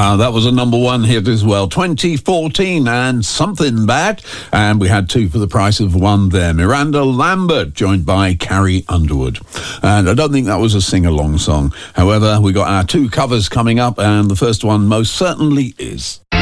That was a number one hit as well. 2014 and Something Bad. And we had two for the price of one there. Miranda Lambert, joined by Carrie Underwood. And I don't think that was a sing-along song. However, we got our two covers coming up, and the first one most certainly is.